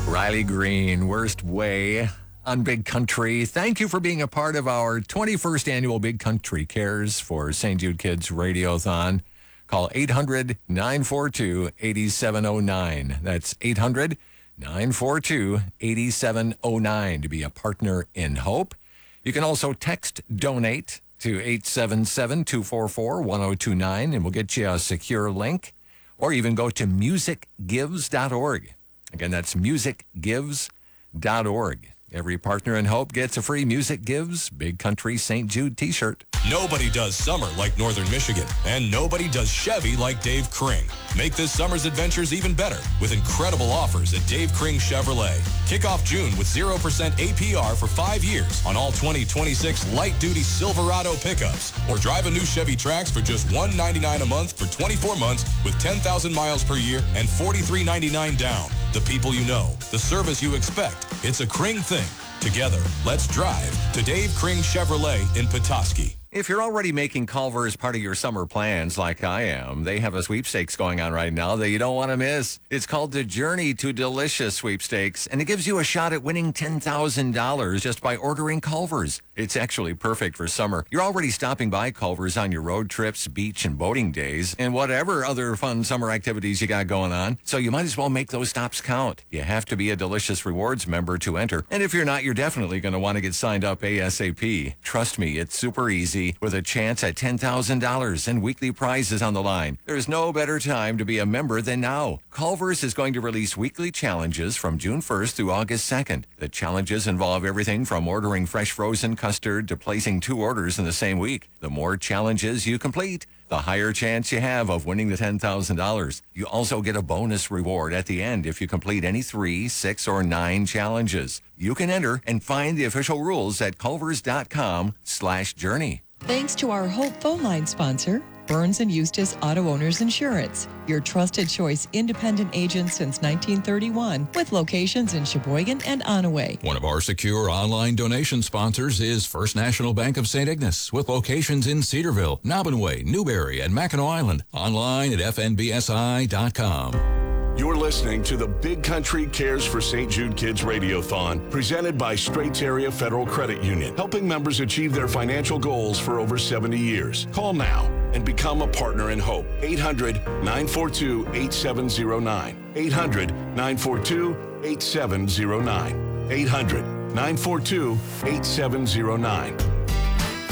Riley Green, Worst Way on Big Country. Thank you for being a part of our 21st annual Big Country Cares for St. Jude Kids Radiothon. Call 800-942-8709. That's 800-942-8709 to be a partner in hope. You can also text DONATE to 877-244-1029, and we'll get you a secure link. Or even go to musicgives.org. Again, that's musicgives.org. Every partner in hope gets a free Music Gives Big Country St. Jude t-shirt. Nobody does summer like Northern Michigan, and nobody does Chevy like Dave Kring. Make this summer's adventures even better with incredible offers at Dave Kring Chevrolet. Kick off June with 0% APR for 5 years on all 2026 light-duty Silverado pickups. Or drive a new Chevy Trax for just $199 a month for 24 months with 10,000 miles per year and $43.99 down. The people you know, the service you expect. It's a Kring thing. Together, let's drive to Dave Kring Chevrolet in Petoskey. If you're already making Culver as part of your summer plans like I am, they have a sweepstakes going on right now that you don't want to miss. It's called the Journey to Delicious Sweepstakes, and it gives you a shot at winning $10,000 just by ordering Culver's. It's actually perfect for summer. You're already stopping by Culver's on your road trips, beach and boating days, and whatever other fun summer activities you got going on. So you might as well make those stops count. You have to be a Delicious Rewards member to enter. And if you're not, you're definitely going to want to get signed up ASAP. Trust me, it's super easy with a chance at $10,000 and weekly prizes on the line. There's no better time to be a member than now. Culver's is going to release weekly challenges from June 1st through August 2nd. The challenges involve everything from ordering fresh frozen custard to placing 2 orders in the same week. The more challenges you complete, the higher chance you have of winning the $10,000. You also get a bonus reward at the end if you complete any 3, 6, or 9 challenges. You can enter and find the official rules at culvers.com/journey. Thanks to our Hope phone line sponsor, Burns & Eustace Auto Owners Insurance, your trusted choice independent agent since 1931 with locations in Sheboygan and Onaway. One of our secure online donation sponsors is First National Bank of St. Ignace with locations in Cedarville, Nobbinway, Newberry, and Mackinac Island. Online at fnbsi.com. You're listening to the Big Country Cares for St. Jude Kids Radiothon, presented by Straits Area Federal Credit Union, helping members achieve their financial goals for over 70 years. Call now and become a partner in hope. 800-942-8709. 800-942-8709. 800-942-8709.